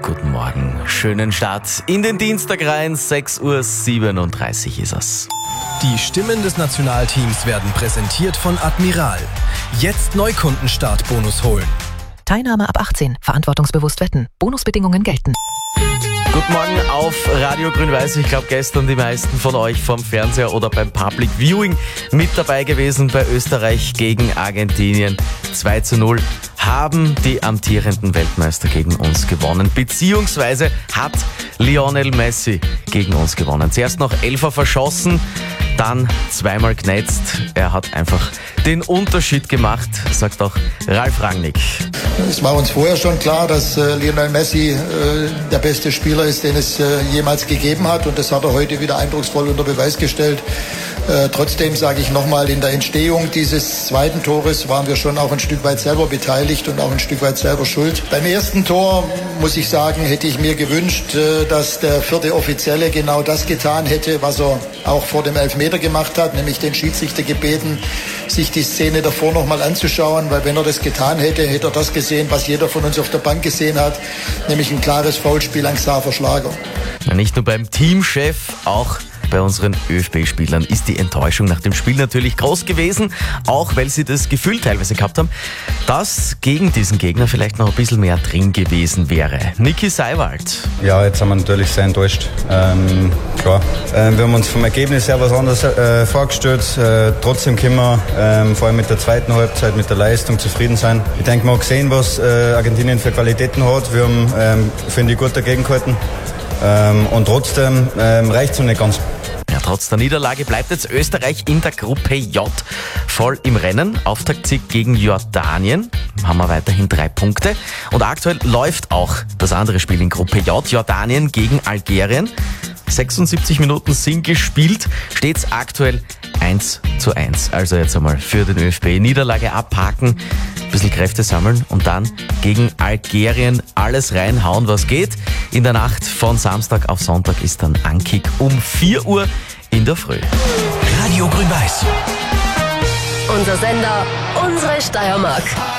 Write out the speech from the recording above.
guten Morgen. Schönen Start in den Dienstag rein, 6:37 Uhr ist es. Die Stimmen des Nationalteams werden präsentiert von Admiral. Jetzt Neukundenstartbonus holen. Teilnahme ab 18. Verantwortungsbewusst wetten. Bonusbedingungen gelten. Guten Morgen auf Radio Grün-Weiß. Ich glaube, gestern die meisten von euch vom Fernseher oder beim Public Viewing mit dabei gewesen bei Österreich gegen Argentinien. 2:0 haben die amtierenden Weltmeister gegen uns gewonnen. Beziehungsweise hat Lionel Messi gegen uns gewonnen. Zuerst noch Elfer verschossen, dann zweimal genetzt. Er hat einfach den Unterschied gemacht, sagt auch Ralf Rangnick. Es war uns vorher schon klar, dass Lionel Messi der beste Spieler ist, den es jemals gegeben hat. Und das hat er heute wieder eindrucksvoll unter Beweis gestellt. Trotzdem sage ich nochmal, in der Entstehung dieses zweiten Tores waren wir schon auch ein Stück weit selber beteiligt und auch ein Stück weit selber schuld. Beim ersten Tor, muss ich sagen, hätte ich mir gewünscht, dass der vierte Offizielle genau das getan hätte, was er auch vor dem Elfmeter gemacht hat, nämlich den Schiedsrichter gebeten, sich die Szene davor nochmal anzuschauen, weil wenn er das getan hätte, hätte er das gesehen, was jeder von uns auf der Bank gesehen hat, nämlich ein klares Foulspiel an Xaver Schlager. Ja, nicht nur beim Teamchef, auch bei unseren ÖFB-Spielern ist die Enttäuschung nach dem Spiel natürlich groß gewesen, auch weil sie das Gefühl teilweise gehabt haben, dass gegen diesen Gegner vielleicht noch ein bisschen mehr drin gewesen wäre. Niki Seiwald. Ja, jetzt sind wir natürlich sehr enttäuscht. Klar, wir haben uns vom Ergebnis her was anderes vorgestellt. Trotzdem können wir vor allem mit der zweiten Halbzeit, mit der Leistung zufrieden sein. Ich denke, man hat gesehen, was Argentinien für Qualitäten hat. Wir haben, finde ich, gut dagegen gehalten. Und trotzdem reicht es noch nicht ganz. Ja, trotz der Niederlage bleibt jetzt Österreich in der Gruppe J voll im Rennen. Auftaktsieg gegen Jordanien, haben wir weiterhin 3 Punkte. Und aktuell läuft auch das andere Spiel in Gruppe J, Jordanien gegen Algerien. 76 Minuten sind gespielt, steht's aktuell 1:1. Also jetzt einmal für den ÖFB Niederlage abhaken, ein bisschen Kräfte sammeln und dann gegen Algerien alles reinhauen, was geht. In der Nacht von Samstag auf Sonntag ist dann Ankick um 4 Uhr in der Früh. Radio Grün-Weiß. Unser Sender, unsere Steiermark.